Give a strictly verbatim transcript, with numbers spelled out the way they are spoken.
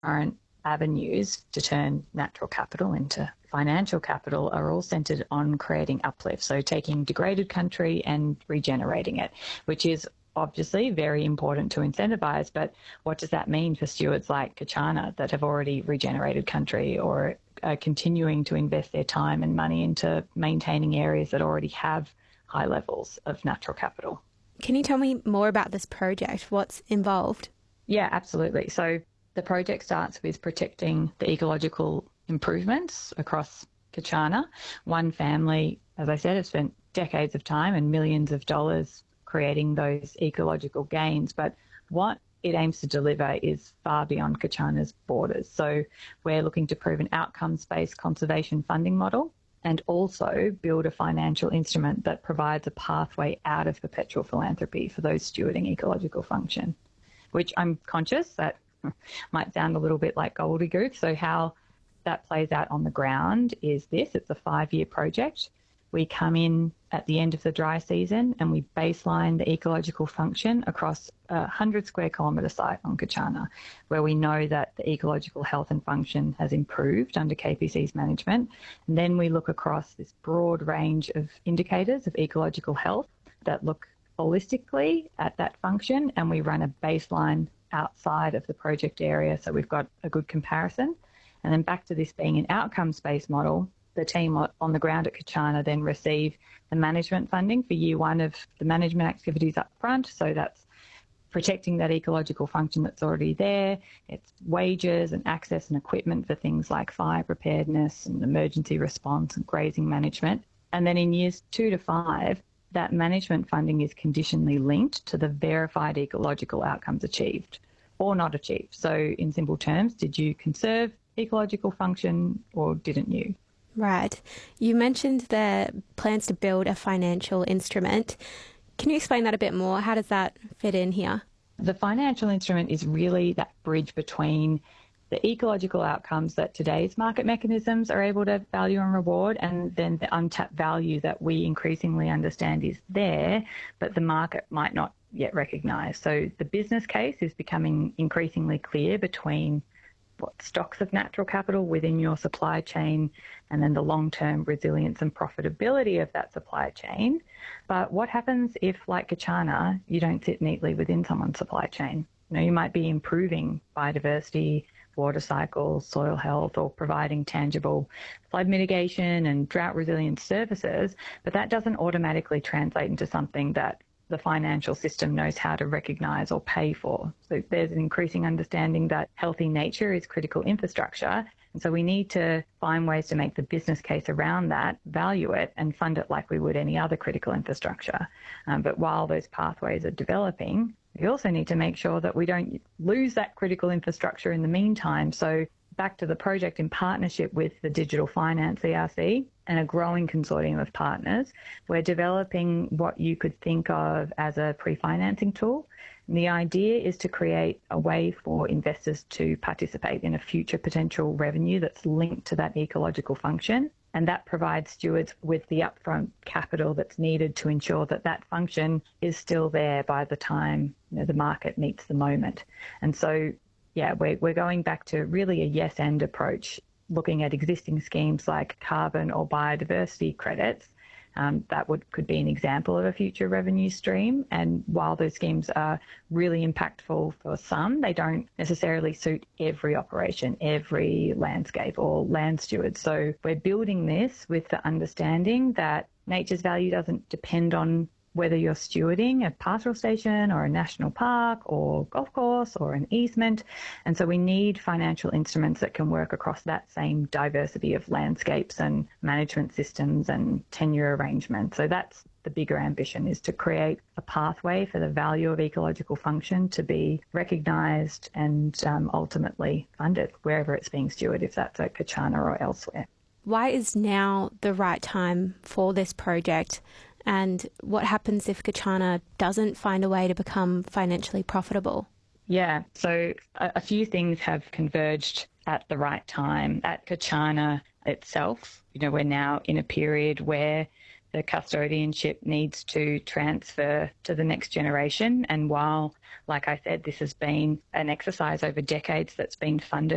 current avenues to turn natural capital into financial capital are all centred on creating uplift, so taking degraded country and regenerating it, which is obviously very important to incentivise, but what does that mean for stewards like Kachana that have already regenerated country or are continuing to invest their time and money into maintaining areas that already have high levels of natural capital? Can you tell me more about this project? What's involved? Yeah, absolutely. So the project starts with protecting the ecological improvements across Kachana. One family, as I said, have spent decades of time and millions of dollars creating those ecological gains, but what it aims to deliver is far beyond Kachana's borders. So we're looking to prove an outcomes-based conservation funding model and also build a financial instrument that provides a pathway out of perpetual philanthropy for those stewarding ecological function, which I'm conscious that might sound a little bit like gobbledygook. So how that plays out on the ground is this. It's a five-year project. We come in at the end of the dry season and we baseline the ecological function across a one hundred square kilometre site on Kachana, where we know that the ecological health and function has improved under K P C's management. And then we look across this broad range of indicators of ecological health that look holistically at that function, and we run a baseline outside of the project area so we've got a good comparison. And then back to this being an outcomes-based model, the team on the ground at Kachana then receive the management funding for year one of the management activities up front. So that's protecting that ecological function that's already there. It's wages and access and equipment for things like fire preparedness and emergency response and grazing management. And then in years two to five, that management funding is conditionally linked to the verified ecological outcomes achieved or not achieved. So in simple terms, did you conserve ecological function or didn't you? Right. You mentioned the plans to build a financial instrument. Can you explain that a bit more? How does that fit in here? The financial instrument is really that bridge between the ecological outcomes that today's market mechanisms are able to value and reward, and then the untapped value that we increasingly understand is there, but the market might not yet recognise. So the business case is becoming increasingly clear between what stocks of natural capital within your supply chain and then the long-term resilience and profitability of that supply chain. But what happens if, like Kachana, you don't sit neatly within someone's supply chain? You know, you might be improving biodiversity, water cycles, soil health, or providing tangible flood mitigation and drought resilience services, but that doesn't automatically translate into something that the financial system knows how to recognise or pay for. So there's an increasing understanding that healthy nature is critical infrastructure. And so we need to find ways to make the business case around that, value it and fund it like we would any other critical infrastructure. Um, but while those pathways are developing, we also need to make sure that we don't lose that critical infrastructure in the meantime. So back to the project in partnership with the Digital Finance E R C and a growing consortium of partners, we're developing what you could think of as a pre-financing tool. And the idea is to create a way for investors to participate in a future potential revenue that's linked to that ecological function. And that provides stewards with the upfront capital that's needed to ensure that that function is still there by the time, you know, the market meets the moment. And so yeah, we're, we're going back to really a yes and approach, looking at existing schemes like carbon or biodiversity credits. Um, that would could be an example of a future revenue stream. And while those schemes are really impactful for some, they don't necessarily suit every operation, every landscape or land steward. So we're building this with the understanding that nature's value doesn't depend on whether you're stewarding a pastoral station or a national park or golf course or an easement. And so we need financial instruments that can work across that same diversity of landscapes and management systems and tenure arrangements. So that's the bigger ambition, is to create a pathway for the value of ecological function to be recognised and um, ultimately funded wherever it's being stewarded, if that's at Kachana or elsewhere. Why is now the right time for this project? And what happens if Kachana doesn't find a way to become financially profitable? Yeah, so a, a few things have converged at the right time. At Kachana itself, you know, we're now in a period where the custodianship needs to transfer to the next generation. And while, like I said, this has been an exercise over decades that's been funded